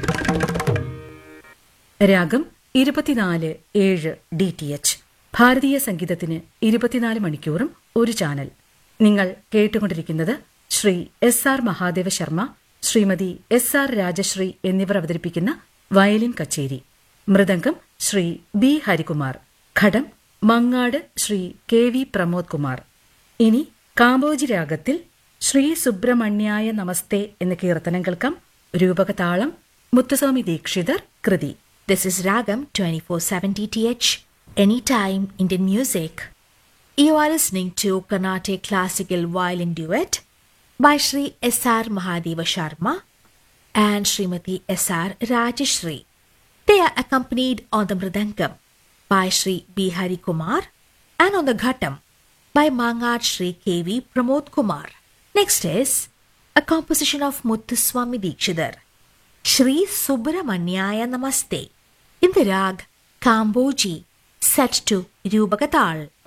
രാഗം 24/7 DTH. ഭാരതീയ സംഗീതത്തിന് 24 മണിക്കൂറും ഒരു ചാനൽ. നിങ്ങൾ കേട്ടുകൊണ്ടിരിക്കുന്നത് ശ്രീ SR മഹാദേവ ശർമ്മ, ശ്രീമതി SR രാജശ്രീ എന്നിവർ അവതരിപ്പിക്കുന്ന വയലിൻ കച്ചേരി. മൃദംഗം ശ്രീ B ഹരികുമാർ. ഘടം മങ്ങാട് ശ്രീ KV പ്രമോദ് കുമാർ. ഇനി കാമ്പോജി രാഗത്തിൽ ശ്രീ സുബ്രഹ്മണ്യായ നമസ്തേ എന്ന കീർത്തനം കേൾക്കാം. രൂപകതാളം മുത്തുസ്വാമി ദീക്ഷിതർ. കൃതി. This is Ragam 24/7 DTH, anytime Indian music. You are listening to Carnatic Classical Violin Duet by Shri SR Mahadeva Sharma and Srimati SR Rajashri. They are accompanied on the Mridangam by Shri B Hari Kumar and on the Ghatam by Mangad Shri KV Pramod Kumar. Next is a composition of Muthuswami Dikshidhar, Shri Subramanyaya Namaste, in the rag Kamboji, set to Rupakatal.